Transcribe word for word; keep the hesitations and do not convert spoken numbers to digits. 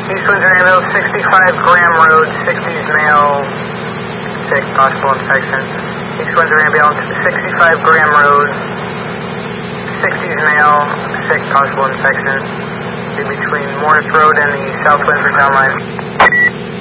East Windsor Ambulance, sixty-five Graham Road, sixties male, sick, possible infection. East Windsor Ambulance, sixty-five Graham Road, sixties male, sick, possible infection. In between Morris Road and the South Windsor Town Line.